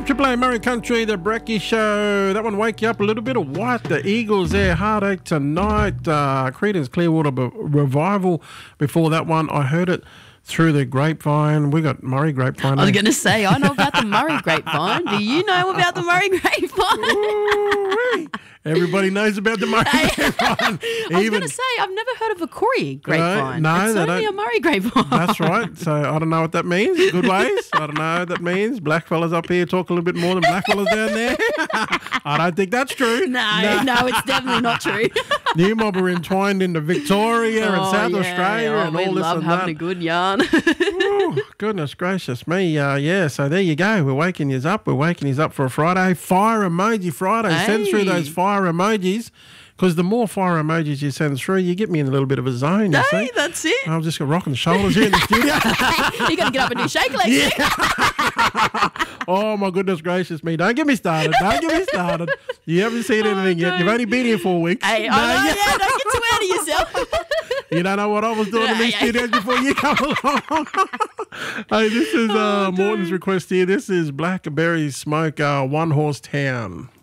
Triple A Murray Country, the Brecky Show. That one wake you up a little bit of what? The Eagles there, Heartache Tonight. Creedence Clearwater Revival. Before that one, I heard it through the grapevine. We got Murray Grapevine. I was going to say, I know about the Murray Grapevine. Do you know about the Murray Grapevine? Ooh-wee. Everybody knows about the Murray Grapevine. I was going to say, I've never heard of a Corey Grapevine. No, it's only a Murray Grapevine. That's right. So I don't know what that means. Good ways. I don't know what that means. Black fellas up here talk a little bit more than black fellas down there. I don't think that's true. No, it's definitely not true. You mob are entwined into Victoria and South Australia and all this and that. We love having a good yarn. Ooh, goodness gracious me. So there you go. We're waking you up. We're waking you up for a Friday. Fire Emoji Friday. Hey. Send through those fire emojis, because the more fire emojis you send through, you get me in a little bit of a zone, you see. That's it. I'm just rocking the shoulders here in the studio. You got to get up and do shake legs. Yeah. Oh, my goodness gracious me. Don't get me started. You haven't seen anything yet. You've only been here 4 weeks. Hey, don't get too out of yourself. You don't know what I was doing in these studios before you come along. Hey, this is Morton's request here. This is Blackberry Smoke, One Horse Town.